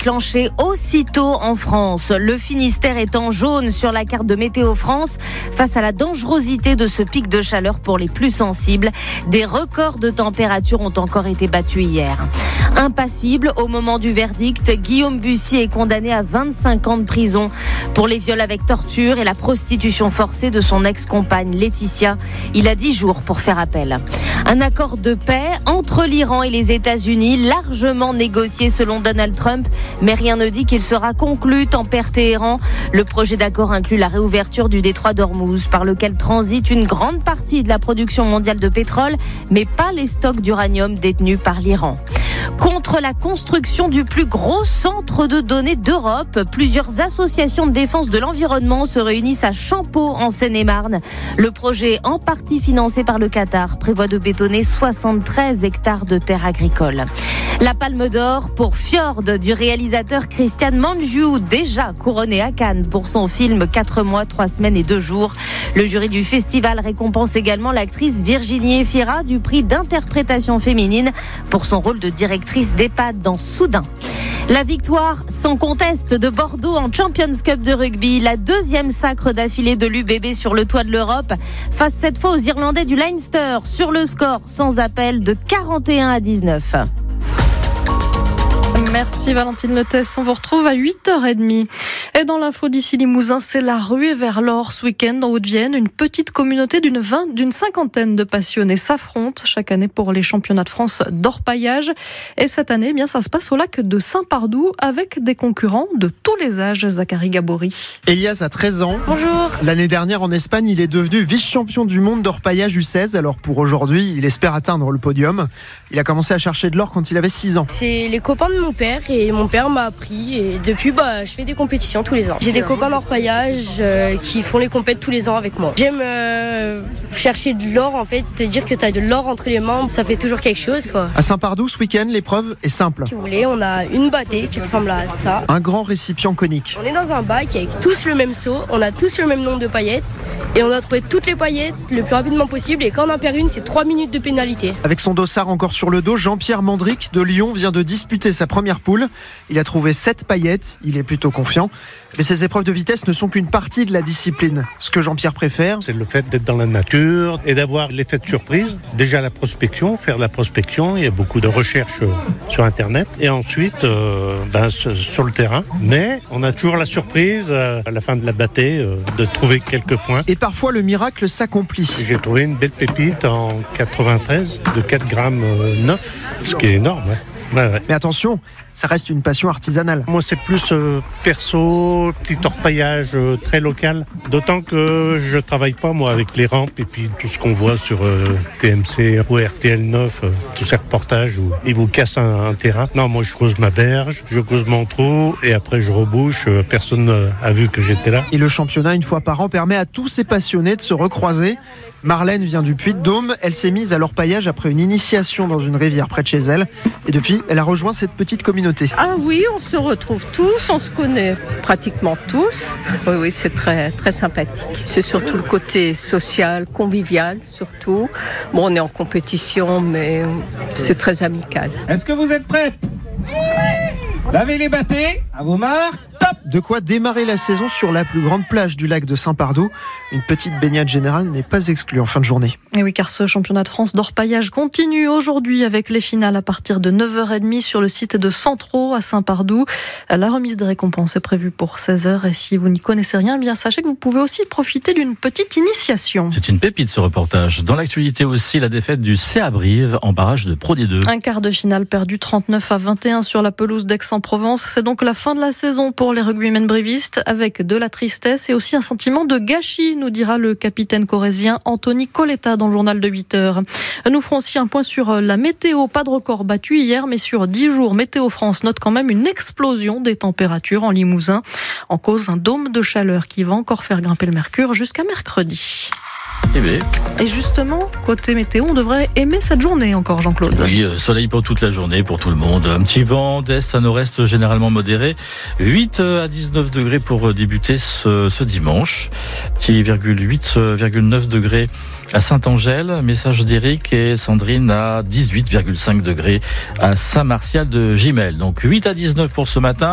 déclenché aussitôt en France. Le Finistère est en jaune sur la carte de Météo France face à la dangerosité de ce pic de chaleur pour les plus sensibles. Des records de température ont encore été battus hier. Impassible au moment du verdict, Guillaume Bussy est condamné à 25 ans de prison pour les viols avec torture et la prostitution forcée de son ex-compagne Laetitia. Il a 10 jours pour faire appel. Un accord de paix entre l'Iran et les États-Unis, largement négocié selon Donald Trump, mais rien ne dit qu'il sera conclu, tempère Téhéran. Le projet d'accord inclut la réouverture du détroit d'Ormuz, par lequel transite une grande partie de la production mondiale de pétrole, mais pas les stocks d'uranium détenus par l'Iran. Contre la construction du plus gros centre de données d'Europe, plusieurs associations de défense de l'environnement se réunissent à Champeaux en Seine-et-Marne. Le projet, en partie financé par le Qatar, prévoit de bétonner 73 hectares de terres agricoles. La Palme d'Or pour Fjord du réalisateur Christian Mangiu, déjà couronné à Cannes pour son film 4 mois, 3 semaines et 2 jours. Le jury du festival récompense également l'actrice Virginie Efira du prix d'interprétation féminine pour son rôle de directrice d'EHPAD dans Soudain. La victoire sans conteste de Bordeaux en Champions Cup de rugby, la deuxième sacre d'affilée de l'UBB sur le toit de l'Europe, face cette fois aux Irlandais du Leinster sur le score sans appel de 41-19. Merci Valentine Letès, on vous retrouve à 8h30. Et dans l'info d'ici Limousin, c'est la ruée vers l'or ce week-end en Haute-Vienne. Une petite communauté d'une cinquantaine de passionnés s'affrontent chaque année pour les championnats de France d'orpaillage. Et cette année, ça se passe au lac de Saint-Pardoux avec des concurrents de tous les âges. Zachary Gabory. Elias a 13 ans. Bonjour. L'année dernière en Espagne, il est devenu vice-champion du monde d'orpaillage U16. Alors pour aujourd'hui, il espère atteindre le podium. Il a commencé à chercher de l'or quand il avait 6 ans. C'est les copains de mon père et mon père m'a appris et depuis je fais des compétitions tous les ans. J'ai des copains d'orpaillage qui font les compètes tous les ans avec moi. J'aime chercher de l'or en fait, te dire que tu as de l'or entre les mains, ça fait toujours quelque chose quoi. À Saint-Pardoux ce week-end, l'épreuve est simple. Si vous voulez, on a une bâtée qui ressemble à ça. Un grand récipient conique. On est dans un bac avec tous le même seau, on a tous le même nombre de paillettes et on doit trouver toutes les paillettes le plus rapidement possible et quand on en perd une, c'est 3 minutes de pénalité. Avec son dossard encore sur le dos, Jean-Pierre Mandric de Lyon vient de disputer sa première poule. Il a trouvé 7 paillettes, il est plutôt confiant. Mais ces épreuves de vitesse ne sont qu'une partie de la discipline. Ce que Jean-Pierre préfère, c'est le fait d'être dans la nature et d'avoir l'effet de surprise. Déjà la prospection, faire de la prospection, il y a beaucoup de recherches sur Internet. Et ensuite, sur le terrain. Mais on a toujours la surprise, à la fin de la bâtée, de trouver quelques points. Et parfois le miracle s'accomplit. J'ai trouvé une belle pépite en 93 de 4 grammes 9, ce qui est énorme. Ouais. Mais attention, ça reste une passion artisanale. Moi, c'est plus perso, petit orpaillage très local. D'autant que je travaille pas, moi, avec les rampes et puis tout ce qu'on voit sur TMC ou RTL 9, tous ces reportages où ils vous cassent un terrain. Non, moi, je creuse ma berge, je creuse mon trou et après, je rebouche. Personne a vu que j'étais là. Et le championnat, une fois par an, permet à tous ces passionnés de se recroiser. Marlène vient du Puy-de-Dôme. Elle s'est mise à l'orpaillage après une initiation dans une rivière près de chez elle. Et depuis, elle a rejoint cette petite communauté. Ah oui, on se retrouve tous, on se connaît pratiquement tous. Oui, c'est très, très sympathique. C'est surtout le côté social, convivial surtout. Bon, on est en compétition, mais c'est très amical. Est-ce que vous êtes prêtes ? Lavez les bâtés, à vos marques, top ! De quoi démarrer la saison sur la plus grande plage du lac de Saint-Pardoux. Une petite baignade générale n'est pas exclue en fin de journée. Et oui, car ce championnat de France d'orpaillage continue aujourd'hui avec les finales à partir de 9h30 sur le site de Centraux à Saint-Pardoux. La remise des récompenses est prévue pour 16h et si vous n'y connaissez rien, sachez que vous pouvez aussi profiter d'une petite initiation. C'est une pépite ce reportage. Dans l'actualité aussi, la défaite du CA Brive en barrage de Pro D2. Un quart de finale perdu 39-21 sur la pelouse d'Aix-en-Provence. C'est donc la fin de la saison pour les rugbymen brivistes avec de la tristesse et aussi un sentiment de gâchis, nous dira le capitaine corrézien Anthony Coletta dans le journal de 8h. Nous ferons aussi un point sur la météo. Pas de record battu hier, mais sur 10 jours, Météo France note quand même une explosion des températures en Limousin. En cause, un dôme de chaleur qui va encore faire grimper le mercure jusqu'à mercredi. Et justement, côté météo, on devrait aimer cette journée encore, Jean-Claude. Oui, soleil pour toute la journée, pour tout le monde. Un petit vent d'est à nord-est généralement modéré. 8 à 19 degrés pour débuter ce dimanche. Petit 8,9 degrés à Saint-Angèle. Message d'Éric et Sandrine à 18,5 degrés à Saint-Martial de Gimel. Donc 8 à 19 pour ce matin.